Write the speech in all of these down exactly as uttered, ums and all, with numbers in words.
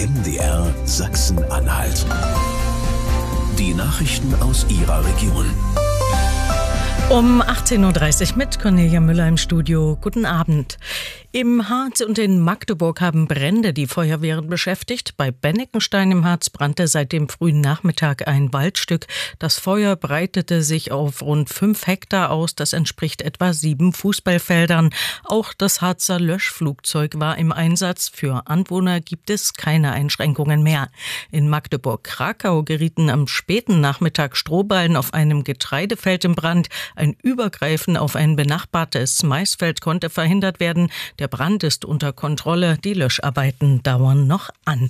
M D R Sachsen-Anhalt. Die Nachrichten aus Ihrer Region. Um achtzehn Uhr dreißig mit Cornelia Müller im Studio. Guten Abend. Im Harz und in Magdeburg haben Brände die Feuerwehren beschäftigt. Bei Bennekenstein im Harz brannte seit dem frühen Nachmittag ein Waldstück. Das Feuer breitete sich auf rund fünf Hektar aus. Das entspricht etwa sieben Fußballfeldern. Auch das Harzer Löschflugzeug war im Einsatz. Für Anwohner gibt es keine Einschränkungen mehr. In Magdeburg-Krakau gerieten am späten Nachmittag Strohballen auf einem Getreidefeld in Brand. Ein Übergreifen auf ein benachbartes Maisfeld konnte verhindert werden. Der Brand ist unter Kontrolle. Die Löscharbeiten dauern noch an.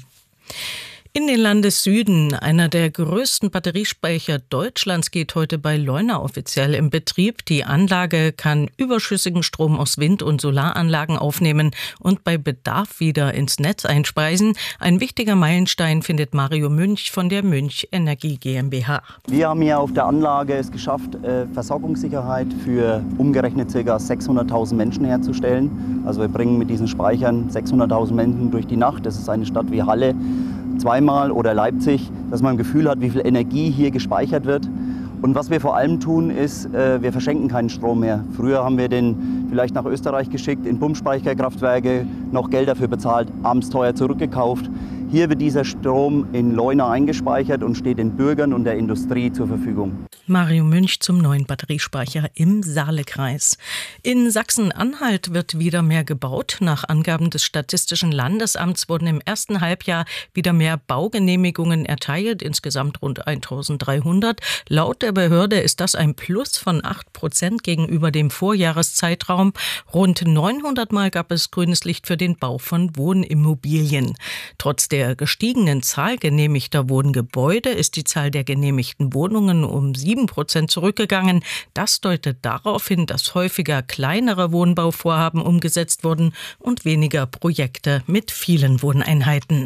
In den Landessüden, einer der größten Batteriespeicher Deutschlands, geht heute bei Leuna offiziell in Betrieb. Die Anlage kann überschüssigen Strom aus Wind- und Solaranlagen aufnehmen und bei Bedarf wieder ins Netz einspeisen. Ein wichtiger Meilenstein findet Mario Münch von der Münch Energie GmbH. Wir haben hier auf der Anlage es geschafft, Versorgungssicherheit für umgerechnet ca. sechshunderttausend Menschen herzustellen. Also wir bringen mit diesen Speichern sechshunderttausend Menschen durch die Nacht. Das ist eine Stadt wie Halle zweimal oder Leipzig, dass man ein Gefühl hat, wie viel Energie hier gespeichert wird. Und was wir vor allem tun, ist, wir verschenken keinen Strom mehr. Früher haben wir den vielleicht nach Österreich geschickt, in Pumpspeicherkraftwerke, noch Geld dafür bezahlt, abends teuer zurückgekauft. Hier wird dieser Strom in Leuna eingespeichert und steht den Bürgern und der Industrie zur Verfügung. Mario Münch zum neuen Batteriespeicher im Saalekreis. In Sachsen-Anhalt wird wieder mehr gebaut. Nach Angaben des Statistischen Landesamts wurden im ersten Halbjahr wieder mehr Baugenehmigungen erteilt, insgesamt rund eintausenddreihundert. Laut der Behörde ist das ein Plus von acht Prozent gegenüber dem Vorjahreszeitraum. Rund neunhundert Mal gab es grünes Licht für den Bau von Wohnimmobilien. Trotz der der gestiegenen Zahl genehmigter Wohngebäude ist die Zahl der genehmigten Wohnungen um sieben Prozent zurückgegangen. Das deutet darauf hin, dass häufiger kleinere Wohnbauvorhaben umgesetzt wurden und weniger Projekte mit vielen Wohneinheiten.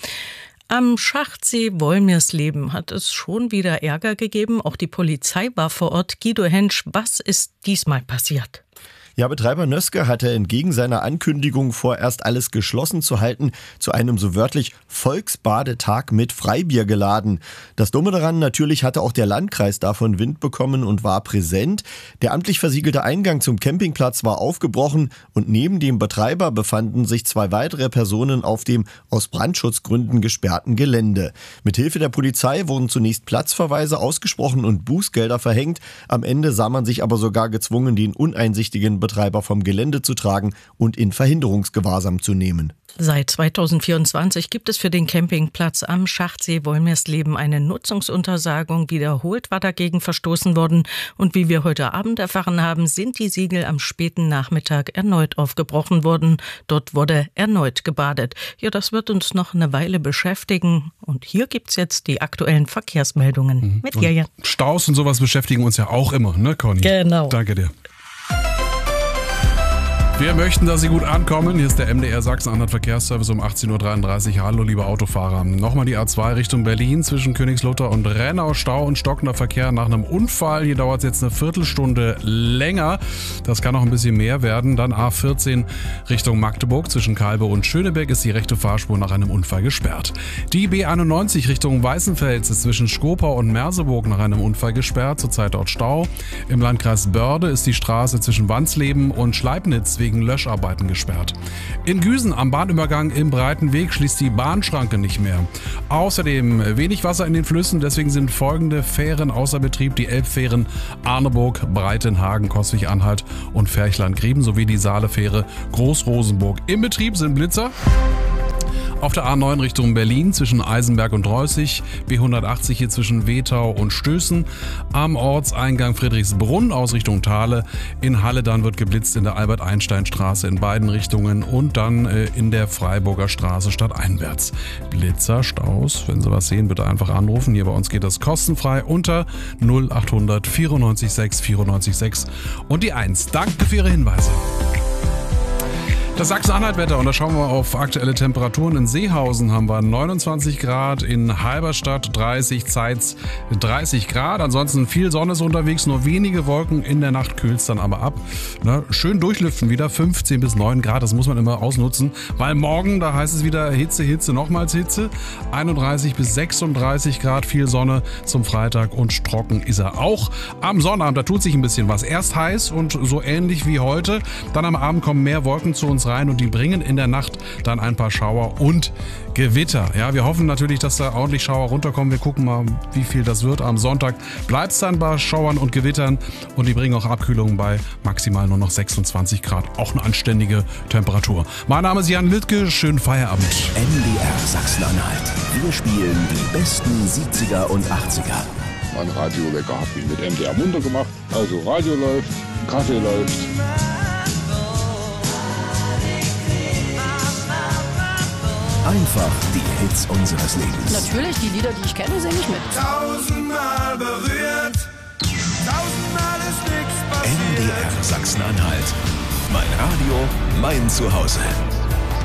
Am Schachtsee Wolmirsleben hat es schon wieder Ärger gegeben. Auch die Polizei war vor Ort. Guido Hensch, was ist diesmal passiert? Ja, Betreiber Nöske hatte entgegen seiner Ankündigung, vorerst alles geschlossen zu halten, zu einem so wörtlich Volksbadetag mit Freibier geladen. Das Dumme daran, natürlich hatte auch der Landkreis davon Wind bekommen und war präsent. Der amtlich versiegelte Eingang zum Campingplatz war aufgebrochen und neben dem Betreiber befanden sich zwei weitere Personen auf dem aus Brandschutzgründen gesperrten Gelände. Mithilfe der Polizei wurden zunächst Platzverweise ausgesprochen und Bußgelder verhängt. Am Ende sah man sich aber sogar gezwungen, den uneinsichtigen Betreiber vom Gelände zu tragen und in Verhinderungsgewahrsam zu nehmen. Seit zweitausendvierundzwanzig gibt es für den Campingplatz am Schachtsee Wolmirsleben eine Nutzungsuntersagung. Wiederholt war dagegen verstoßen worden. Und wie wir heute Abend erfahren haben, sind die Siegel am späten Nachmittag erneut aufgebrochen worden. Dort wurde erneut gebadet. Ja, das wird uns noch eine Weile beschäftigen. Und hier gibt's jetzt die aktuellen Verkehrsmeldungen mhm. mit Jirjan. Staus und sowas beschäftigen uns ja auch immer, ne, Conny? Genau. Danke dir. Wir möchten, dass Sie gut ankommen. Hier ist der M D R Sachsen-Anhalt Verkehrsservice um achtzehn Uhr dreiunddreißig. Hallo, liebe Autofahrer. Nochmal die A zwei Richtung Berlin zwischen Königslutter und Rennau. Stau und stockender Verkehr nach einem Unfall. Hier dauert es jetzt eine Viertelstunde länger. Das kann noch ein bisschen mehr werden. Dann A vierzehn Richtung Magdeburg zwischen Kalbe und Schöneberg ist die rechte Fahrspur nach einem Unfall gesperrt. Die B einundneunzig Richtung Weißenfels ist zwischen Skopau und Merseburg nach einem Unfall gesperrt. Zurzeit dort Stau. Im Landkreis Börde ist die Straße zwischen Wansleben und Schleibnitz wegen Löscharbeiten gesperrt. In Güsen am Bahnübergang im Breitenweg schließt die Bahnschranke nicht mehr. Außerdem wenig Wasser in den Flüssen, deswegen sind folgende Fähren außer Betrieb: die Elbfähren Arneburg, Breitenhagen, Coswig-Anhalt und Ferchland-Grieben sowie die Saalefähre Groß-Rosenburg. Im Betrieb sind Blitzer. Auf der A neun Richtung Berlin zwischen Eisenberg und Reußig, B hundertachtzig hier zwischen Wetau und Stößen, am Ortseingang Friedrichsbrunn aus Richtung Thale, in Halle dann wird geblitzt in der Albert-Einstein-Straße in beiden Richtungen und dann äh, in der Freiburger Straße stadteinwärts. Blitzer, Staus, wenn Sie was sehen, bitte einfach anrufen. Hier bei uns geht das kostenfrei unter null achthundert vierundneunzig sechs vierundneunzig sechs und die eins. Danke für Ihre Hinweise. Das Sachsen-Anhalt-Wetter, und da schauen wir auf aktuelle Temperaturen. In Seehausen haben wir neunundzwanzig Grad, in Halberstadt dreißig, Zeitz dreißig Grad. Ansonsten viel Sonne ist unterwegs, nur wenige Wolken. In der Nacht kühlt es dann aber ab. Na, schön durchlüften wieder, fünfzehn bis neun Grad, das muss man immer ausnutzen. Weil morgen, da heißt es wieder Hitze, Hitze, nochmals Hitze. einunddreißig bis sechsunddreißig Grad, viel Sonne zum Freitag und trocken ist er auch. Am Sonnabend, da tut sich ein bisschen was. Erst heiß und so ähnlich wie heute. Dann am Abend kommen mehr Wolken zu uns rein und die bringen in der Nacht dann ein paar Schauer und Gewitter. Ja, wir hoffen natürlich, dass da ordentlich Schauer runterkommen. Wir gucken mal, wie viel das wird. Am Sonntag bleibt es dann bei Schauern und Gewittern und die bringen auch Abkühlungen bei maximal nur noch sechsundzwanzig Grad. Auch eine anständige Temperatur. Mein Name ist Jan Littke. Schönen Feierabend. M D R Sachsen-Anhalt. Wir spielen die besten siebziger und achtziger. Mein Radiowecker hat mich mit M D R munter gemacht. Also Radio läuft, Kaffee läuft. Einfach die Hits unseres Lebens. Natürlich, die Lieder, die ich kenne, singe ich mit. Tausendmal berührt, tausendmal ist nichts passiert. M D R Sachsen-Anhalt. Mein Radio, mein Zuhause.